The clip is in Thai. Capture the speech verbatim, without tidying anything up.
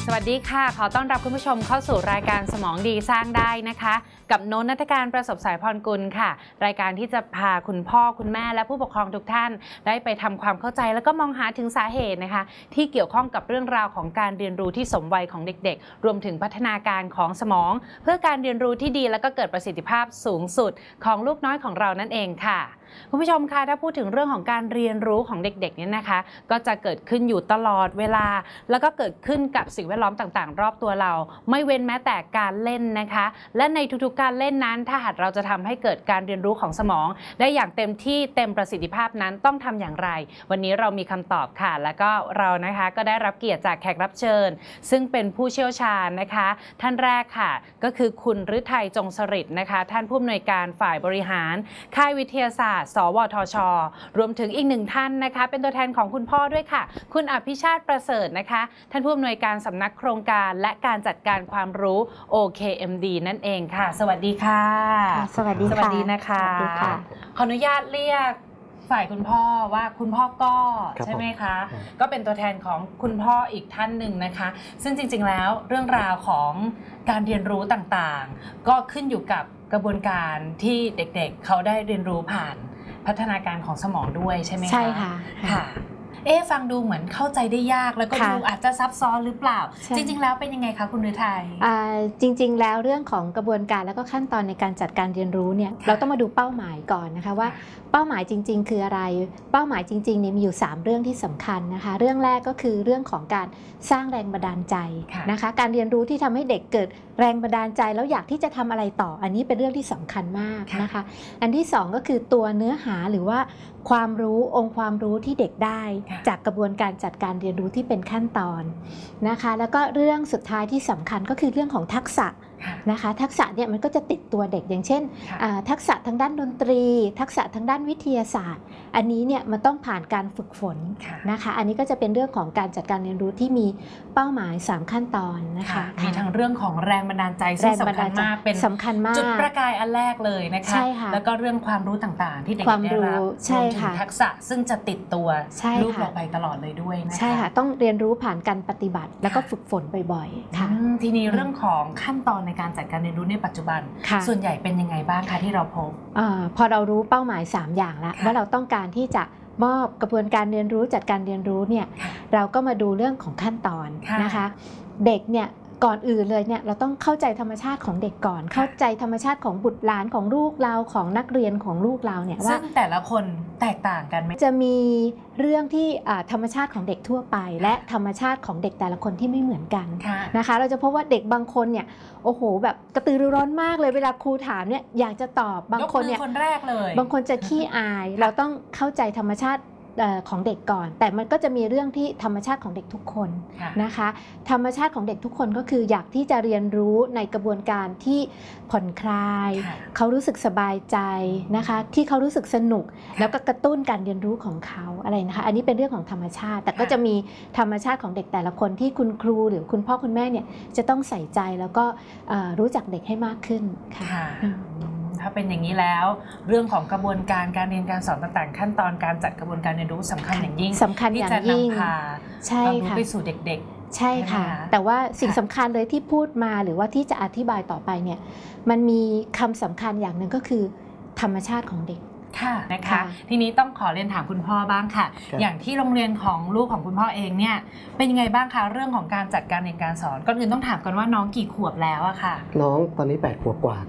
สวัสดีค่ะขอต้อนรับคุณผู้ชมเข้าสู่รายการสมองดีสร้างได้นะคะกับโน้ต ณัฐการประสบสายพรกุลค่ะรายการที่จะพาคุณพ่อคุณแม่และผู้ปกครองทุกท่านได้ไปทำความเข้าใจแล้วก็มองหาถึงสาเหตุนะคะที่เกี่ยวข้องกับเรื่องราวของการเรียนรู้ที่สมวัยของเด็กๆรวมถึงพัฒนาการของสมองเพื่อการเรียนรู้ที่ดีและก็เกิดประสิทธิภาพสูงสุดของลูกน้อยของเรานั่นเองค่ะคุณผู้ชมคะถ้าพูดถึงเรื่องของการเรียนรู้ของเด็กๆเนี่ยนะคะก็จะเกิดขึ้นอยู่ตลอดเวลาแล้วก็เกิดขึ้นกับสิ่งแวดล้อมต่างๆรอบตัวเราไม่เว้นแม้แต่การเล่นนะคะและในทุกๆการเล่นนั้นถ้าหากเราจะทำให้เกิดการเรียนรู้ของสมองได้อย่างเต็มที่เต็มประสิทธิภาพนั้นต้องทำอย่างไรวันนี้เรามีคำตอบค่ะแล้วก็เรานะคะก็ได้รับเกียรติจากแขกรับเชิญซึ่งเป็นผู้เชี่ยวชาญนะคะท่านแรกค่ะก็คือคุณฤทัยจงสฤษดิ์นะคะท่านผู้อำนวยการฝ่ายบริหารค่ายวิทยาศาสตร์สวทช.รวมถึงอีกหนึ่งท่านนะคะเป็นตัวแทนของคุณพ่อด้วยค่ะคุณอภิชาติประเสริฐนะคะท่านผู้อำนวยการสำนักโครงการและการจัดการความรู้ โอ เค เอ็ม ดี นั่นเองค่ะสวัสดีค่ะสวัสดีค่ะสวัสดีนะคะขออนุญาตเรียกฝ่ายคุณพ่อว่าคุณพ่อก็ใช่ไหมคะก็เป็นตัวแทนของคุณพ่ออีกท่านหนึ่งนะคะซึ่งจริงๆแล้วเรื่องราวของการเรียนรู้ต่างๆก็ขึ้นอยู่กับกระบวนการที่เด็กๆ เ, เขาได้เรียนรู้ผ่านพัฒนาการของสมองด้วยใช่ไหมคะใช่ค่ะค่ะเอ๊ะฟังดูเหมือนเข้าใจได้ยากแล้วก็ดูอาจจะซับซ้อนหรือเปล่าจริงๆแล้วเป็นยังไงคะคุณฤทัยจริงๆแล้วเรื่องของกระบวนการแล้วก็ขั้นตอนในการจัดการเรียนรู้เนี่ยเราต้องมาดูเป้าหมายก่อนนะคะว่าเป้าหมายจริงๆคืออะไรเป้าหมายจริงๆเนี่ยมีอยู่สามเรื่องที่สำคัญนะคะเรื่องแรกก็คือเรื่องของการสร้างแรงบันดาลใจนะคะการเรียนรู้ที่ทำให้เด็กเกิดแรงบันดาลใจแล้วอยากที่จะทำอะไรต่ออันนี้เป็นเรื่องที่สำคัญมากนะคะอันที่สองก็คือตัวเนื้อหาหรือว่าความรู้องค์ความรู้ที่เด็กได้จากกระบวนการจัดการเรียนรู้ที่เป็นขั้นตอนนะคะแล้วก็เรื่องสุดท้ายที่สำคัญก็คือเรื่องของทักษะนะคะทักษะเนี่ยมันก็จะติดตัวเด็กอย่างเช่นทักษะทางด้านดนตรีทักษะทางด้านวิทยาศาสตร์อันนี้เนี่ยมันต้องผ่านการฝึกฝนนะคะอันนี้ก็จะเป็นเรื่องของการจัดการเรียนรู้ที่มีเป้าหมายสามขั้นตอนนะคะมีทั้งเรื่องของแรงบันดาลใจซึ่งสำคัญมากเป็นสำคัญมากจุดประกายอันแรกเลยนะคะแล้วก็เรื่องความรู้ต่างๆที่เด็กได้รับรวมถึงทักษะซึ่งจะติดตัวลูกเราไปตลอดเลยด้วยนะคะใช่ค่ะต้องเรียนรู้ผ่านการปฏิบัติแล้วก็ฝึกฝนบ่อยๆค่ะทีนี้เรื่องของขั้นตอนในการจัดการเรียนรู้ในปัจจุบันส่วนใหญ่เป็นยังไงบ้างคะที่เราพบพอเรารู้เป้าหมายสามอย่างแล้วว่าเราต้องการที่จะมอบกระบวนการเรียนรู้จัดการเรียนรู้เนี่ยเราก็มาดูเรื่องของขั้นตอนนะคะเด็กเนี่ยก่อนอื่นเลยเนี่ยเราต้องเข้าใจธรรมชาติของเด็กก่อนเข้าใจธรรมชาติของบุตรหลานของลูกเราของนักเรียนของลูกเราเนี่ยว่าซึ่งแต่ละคนแตกต่างกันไหมจะมีเรื่องที่ธรรมชาติของเด็กทั่วไปและธรรมชาติของเด็กแต่ละคนที่ไม่เหมือนกันนะคะเราจะพบว่าเด็กบางคนเนี่ยโอ้โหแบบกระตือรือร้นมากเลยเวลาครูถามเนี่ยอยากจะตอบบางคนเนี่ยคนแรกเลยบางคนจะขี้อายเราต้องเข้าใจธรรมชาติของเด็กก่อนแต่มันก็จะมีเรื่องที่ธรรมชาติของเด็กทุกคนนะคะธรรมชาติของเด็กทุกคนก็คืออยากที่จะเรียนรู้ในกระบวนการที่ผ่อนคลายเขารู้สึกสบายใจนะคะที่เขารู้สึกสนุกแล้วก็กระตุ้นการเรียนรู้ของเขาอะไรนะคะอันนี้เป็นเรื่องของธรรมชาติแต่ก็จะมีธรรมชาติของเด็กแต่ละคนที่คุณครูหรือคุณพ่อคุณแม่เนี่ยจะต้องใส่ใจแล้วก็รู้จักเด็กให้มากขึ้นค่ะถ้าเป็นอย่างนี้แล้วเรื่องของกระบวนการการเรียนการสอนต่างๆขั้นตอนการจัดกระบวนการเรียนรู้สำคัญอย่างยิ่งสำคัญอย่างยิ่งที่จะนำพาความรู้ไปสู่เด็กๆใช่ค่ะแต่ว่าสิ่งสำคัญเลยที่พูดมาหรือว่าที่จะอธิบายต่อไปเนี่ยมันมีคำสำคัญอย่างหนึ่งก็คือธรรมชาติของเด็กค่ะนะคะทีนี้ต้องขอเรียนถามคุณพ่อบ้างค่ะอย่างที่โรงเรียนของลูกของคุณพ่อเองเนี่ยเป็นยังไงบ้างคะเรื่องของการจัดการเรียนการสอนก่อนอื่นต้องถามกันว่าน้องกี่ขวบแล้วอะค่ะน้องตอนนี้แปดขวบกว่า